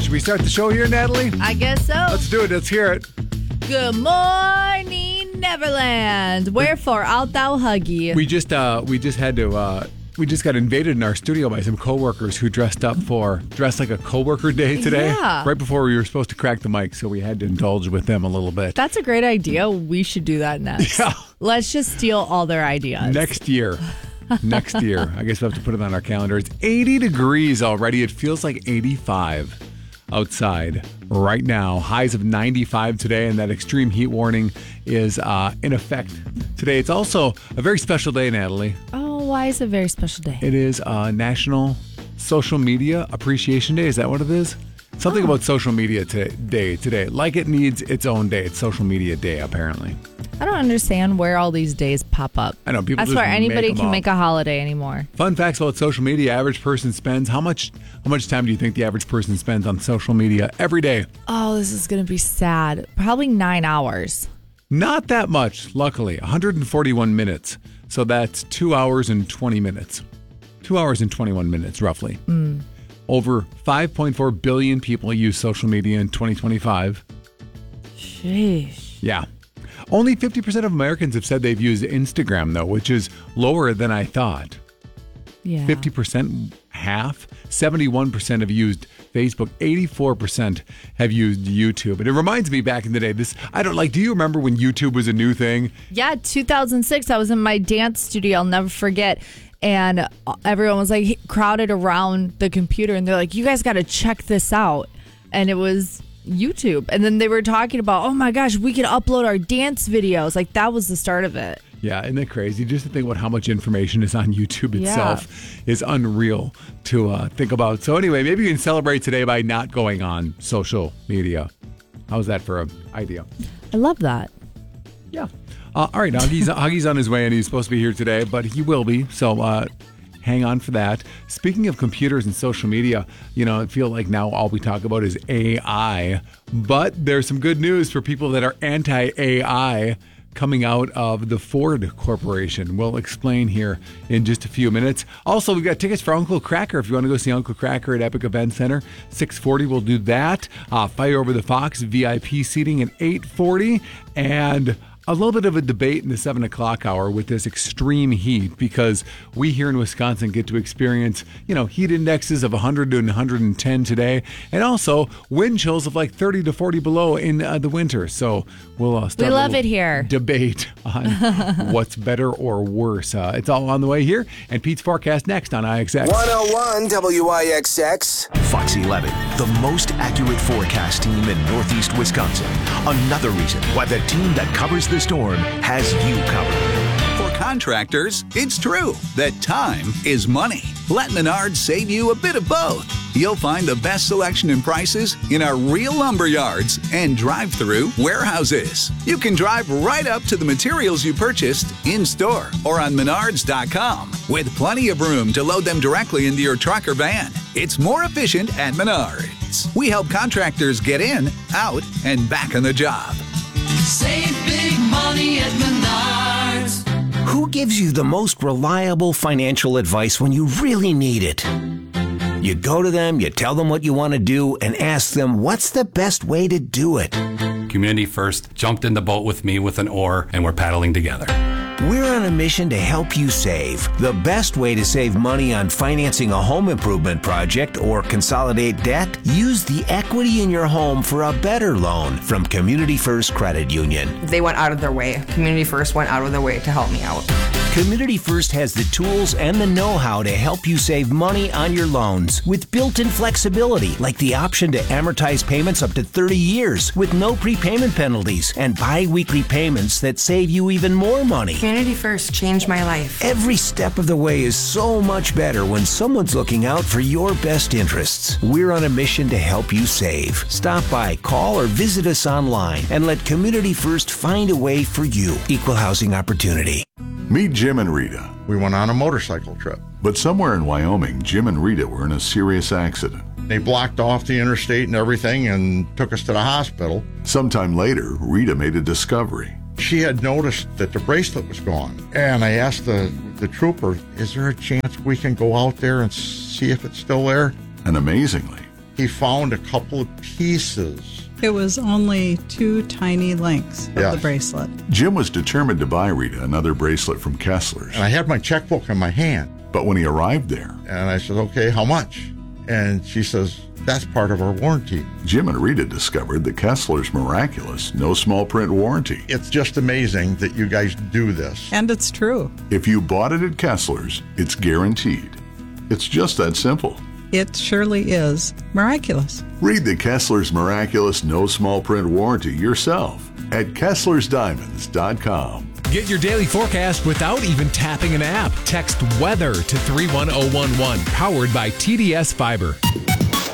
Should we start the show here, Natalie? I guess so. Let's do it. Let's hear it. Good morning, Neverland. Wherefore art thou huggy? We just got invaded in our studio by some coworkers who dressed like a coworker day today. Yeah. Right before we were supposed to crack the mic, so we had to indulge with them a little bit. That's a great idea. We should do that next. Yeah. Let's just steal all their ideas. Next year. I guess we'll have to put it on our calendar. It's 80 degrees already. It feels like 85 outside right now. Highs of 95 today, and that extreme heat warning is in effect today. It's also a very special day, Natalie. Oh, why is it a very special day? It is National Social Media Appreciation Day. Is that what it is? Something about social media day today. Like it needs its own day. It's Social Media Day, apparently. I don't understand where all these days pop up. I know people. I swear anybody can make a holiday anymore. Fun facts about social media: average person spends how much time do you think the average person spends on social media every day? Oh, this is gonna be sad. Probably 9 hours. Not that much, luckily. 141 minutes. So that's 2 hours and 20 minutes. 2 hours and 21 minutes, roughly. Over 5.4 billion people use social media in 2025. Sheesh. Yeah. Only 50% of Americans have said they've used Instagram, though, which is lower than I thought. Yeah. 50%, half. 71% have used Facebook. 84% have used YouTube. And it reminds me back in the day, do you remember when YouTube was a new thing? Yeah, 2006. I was in my dance studio. I'll never forget. And everyone was like crowded around the computer. And they're like, you guys got to check this out. And it was YouTube. And then they were talking about, oh my gosh, we could upload our dance videos. Like that was the start of it. Yeah, isn't that crazy? Just to think about how much information is on YouTube itself is unreal to think about. So anyway, maybe you can celebrate today by not going on social media. How's that for an idea? I love that. Yeah. All right, Huggy's on his way, and he's supposed to be here today, but he will be. So hang on for that. Speaking of computers and social media, I feel like now all we talk about is AI. But there's some good news for people that are anti-AI coming out of the Ford Corporation. We'll explain here in just a few minutes. Also, we've got tickets for Uncle Kracker. If you want to go see Uncle Kracker at Epic Event Center, 6:40, we'll do that. Fire Over the Fox, VIP seating at 8:40. And a little bit of a debate in the 7 o'clock hour with this extreme heat, because we here in Wisconsin get to experience, heat indexes of 100 to 110 today, and also wind chills of like 30 to 40 below in the winter. So we'll start we love it here. Debate on what's better or worse. It's all on the way here, and Pete's forecast next on IXX. 101 WIXX. Fox 11, the most accurate forecast team in Northeast Wisconsin. Another reason why the team that covers the storm has you covered. For contractors, it's true that time is money. Let Menards save you a bit of both. You'll find the best selection and prices in our real lumber yards and drive-through warehouses. You can drive right up to the materials you purchased in-store or on Menards.com with plenty of room to load them directly into your truck or van. It's more efficient at Menards. We help contractors get in, out, and back on the job. Save big money at Menards. Who gives you the most reliable financial advice when you really need it? You go to them, you tell them what you want to do, and ask them what's the best way to do it. Community First jumped in the boat with me with an oar, and we're paddling together. We're on a mission to help you save. The best way to save money on financing a home improvement project or consolidate debt? Use the equity in your home for a better loan from Community First Credit Union. They went out of their way. Community First went out of their way to help me out. Community First has the tools and the know-how to help you save money on your loans with built-in flexibility, like the option to amortize payments up to 30 years with no prepayment penalties and bi-weekly payments that save you even more money. Community First changed my life. Every step of the way is so much better when someone's looking out for your best interests. We're on a mission to help you save. Stop by, call, or visit us online and let Community First find a way for you. Equal housing opportunity. Meet Jim and Rita. We went on a motorcycle trip. But somewhere in Wyoming, Jim and Rita were in a serious accident. They blocked off the interstate and everything and took us to the hospital. Sometime later, Rita made a discovery. She had noticed that the bracelet was gone. And I asked the trooper, is there a chance we can go out there and see if it's still there? And amazingly, He found a couple of pieces. It was only 2 tiny links of the bracelet. Jim was determined to buy Rita another bracelet from Kessler's. And I had my checkbook in my hand. But when he arrived there, and I said, okay, how much? And she says, that's part of our warranty. Jim and Rita discovered the Kessler's miraculous no small print warranty. It's just amazing that you guys do this. And it's true. If you bought it at Kessler's, it's guaranteed. It's just that simple. It surely is miraculous. Read the Kessler's miraculous no small print warranty yourself at KesslersDiamonds.com. Get your daily forecast without even tapping an app. Text weather to 31011, powered by TDS Fiber.